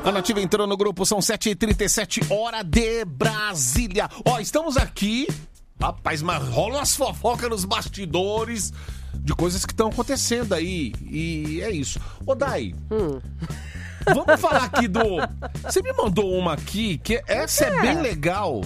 A Nativa entrou no grupo, são 7h37, hora de Brasília. Estamos aqui, rapaz, mas rola umas fofocas nos bastidores de coisas que estão acontecendo aí. E é isso. Dai, vamos falar aqui do... Você me mandou uma aqui, que essa é bem legal,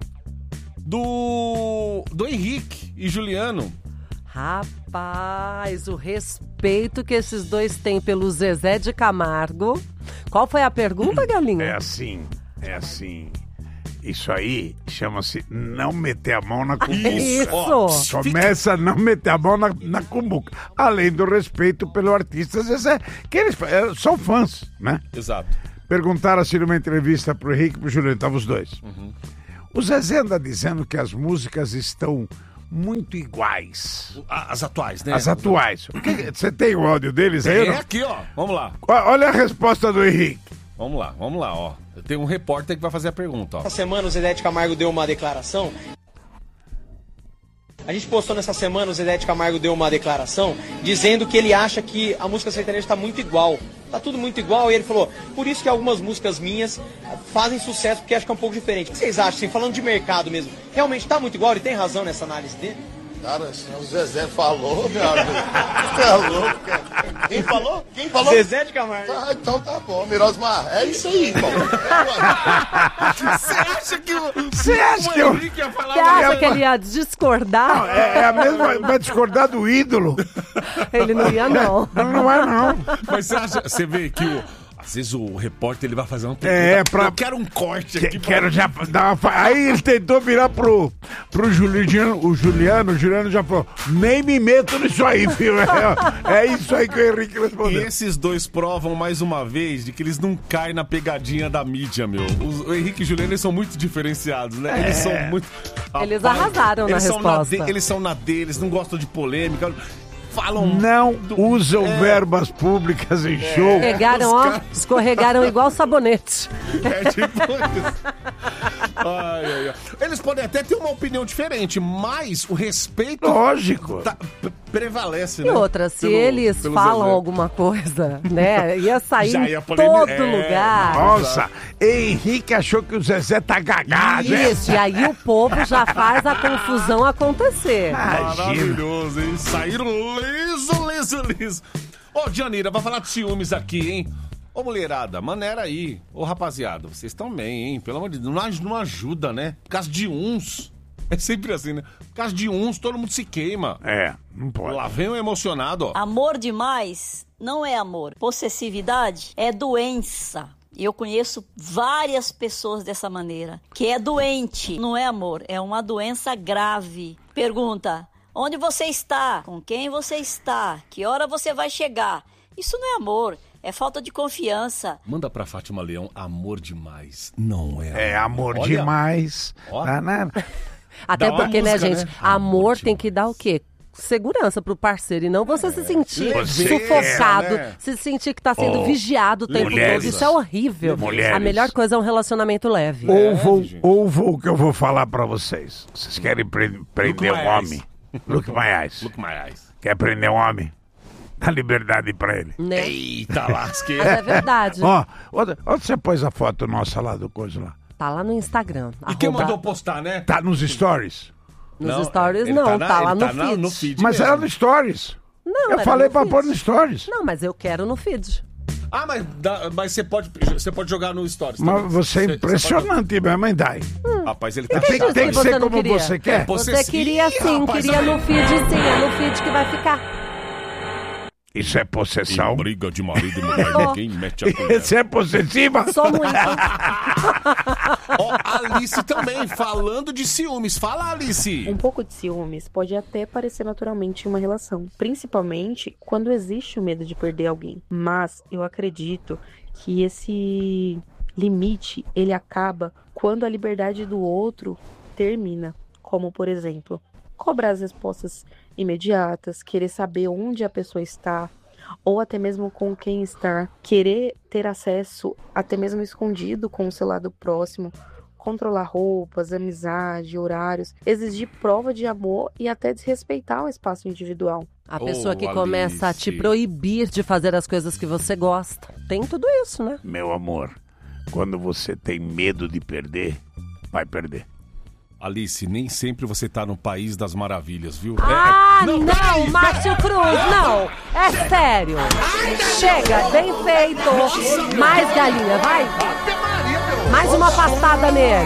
do Henrique e Juliano. Rapaz, o respeito que esses dois têm pelo Zezé de Camargo. Qual foi a pergunta, Galinha? É assim. Isso aí chama-se não meter a mão na cumbuca. Isso! Começa a não meter a mão na cumbuca. Além do respeito pelo artista Zezé, que eles são fãs, né? Exato. Perguntaram assim numa entrevista pro Henrique e pro Juliano, estavam os dois. O Zezé anda dizendo que as músicas estão muito iguais. As atuais, né? As atuais. Você tem o áudio deles aí? É aqui, ó. Vamos lá. Olha a resposta do Henrique. Vamos lá, ó. Tem um repórter que vai fazer a pergunta, ó. Essa semana o Zezé de Camargo deu uma declaração. A gente postou nessa semana, o Zezé de Camargo deu uma declaração dizendo que ele acha que a música sertaneja está muito igual. Tá tudo muito igual, e ele falou, por isso que algumas músicas minhas fazem sucesso, porque acho que é um pouco diferente. O que vocês acham, assim, falando de mercado mesmo? Realmente tá muito igual? Ele tem razão nessa análise dele? Cara, o Zezé falou, meu amigo. Você é louco, cara. Quem falou? Zezé de Camargo. Então tá bom, Mirosmar. É isso aí, irmão. Você acha que o Henrique ia falar? Você acha que ele ia discordar? Não, é a mesma, vai discordar do ídolo. Ele não ia, não. Não é, não. Mas você vê que às vezes o repórter ele vai fazer uma pergunta. Eu quero um corte aqui. Quero já dar uma... Aí ele tentou virar pro Juliano. O Juliano já falou, nem me meto nisso aí, filho. É isso aí que o Henrique E respondeu. esses dois provam mais uma vez de que eles não caem na pegadinha da mídia, meu. O Henrique e o Juliano, eles são muito diferenciados, né? Eles são muito... Eles arrasaram na resposta. Eles são na deles, não gostam de polêmica. Falam... Não usam verbas públicas em show. Escorregaram igual sabonete. É tipo isso. Ai. Eles podem até ter uma opinião diferente, mas o respeito... Lógico. Prevalece, E né? outra, se eles falam Zezé. alguma coisa, né? Ia sair Já em ia todo lugar. Nossa, Henrique achou que o Zezé tá gagado. Isso, e aí o povo já faz a confusão acontecer. Maravilhoso, hein? Saíram liso. Ô, Janira, vai falar de ciúmes aqui, hein? Ô, mulherada, maneira aí. Ô, rapaziada, vocês estão bem, hein? Pelo amor de Deus, não ajuda, né? Por causa de uns. É sempre assim, né? Por causa de uns, todo mundo se queima. Não pode. Lá vem o emocionado, ó. Amor demais não é amor. Possessividade é doença. E eu conheço várias pessoas dessa maneira. Que é doente. Não é amor, é uma doença grave. Pergunta, onde você está? Com quem você está? Que hora você vai chegar? Isso não é amor. É falta de confiança. Manda pra Fátima Leão, amor demais. Não é amor. É amor Olha. demais. Ó. Até Dá uma porque, né, música, gente? né? Amor tem que dar o quê? Segurança pro parceiro e não você se sentir Você, sufocado, né? se sentir que tá sendo vigiado o tempo mulheres. todo. Isso é horrível. Mulheres. A melhor coisa é um relacionamento leve. Ouvam o que eu vou falar pra vocês. Vocês querem prender um homem? Look my eyes. Look my eyes. Quer prender um homem? Dá liberdade pra ele. Né? Eita, lasqueira. Mas é verdade. Ó, onde você pôs a foto nossa lá do coisa lá? Tá lá no Instagram. E quem mandou postar, né? Tá nos stories? Nos stories ele não, tá lá ele no tá feed. no feed Mas mesmo. era no stories. Não, Eu era falei no pra feed. pôr no stories. Não, mas eu quero no feed. Ah, mas você pode jogar no Stories. Mas também. você é Você impressionante mesmo, hein, Dai? Rapaz, ele tá Tem disse que que você ser não como queria? você quer. Você queria sim, rapaz, queria olha. no feed sim, é no feed que vai ficar. Isso é possessão. Briga de marido e mulher, ninguém mete a colher. Isso é possessiva? Sou muito. Ó, Alice também, falando de ciúmes. Fala, Alice. Um pouco de ciúmes pode até aparecer naturalmente em uma relação, principalmente quando existe o medo de perder alguém. Mas eu acredito que esse limite, ele acaba quando a liberdade do outro termina. Como, por exemplo, cobrar as respostas imediatas, querer saber onde a pessoa está, ou até mesmo com quem está, querer ter acesso, até mesmo escondido com o seu lado próximo, controlar roupas, amizade, horários, exigir prova de amor e até desrespeitar o espaço individual. A pessoa que Alice. começa a te proibir de fazer as coisas que você gosta. Tem tudo isso, né? Meu amor, Quando você tem medo de perder, vai perder. Alice, nem sempre você tá no país das maravilhas, viu? Não, Márcio Cruz, não. É sério. Chega, bem feito. Mais galinha, vai. Mais uma passada nele.